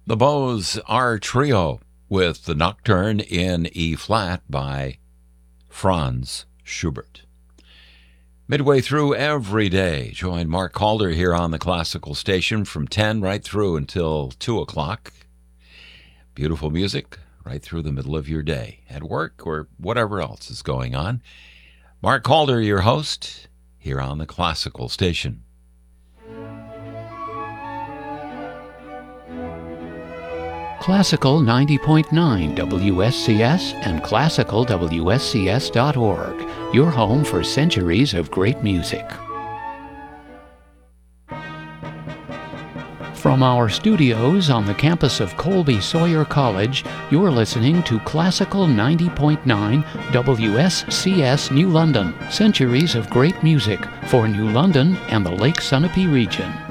The Bose R Trio with the Nocturne in E-flat by Franz Schubert. Midway through every day, join Mark Calder here on the Classical Station from 10 right through until 2 o'clock. Beautiful music right through the middle of your day, at work or whatever else is going on. Mark Calder, your host, here on the Classical Station. Classical 90.9 WSCS and classicalwscs.org, your home for centuries of great music. From our studios on the campus of Colby Sawyer College, you're listening to Classical 90.9 WSCS New London, centuries of great music for New London and the Lake Sunapee region.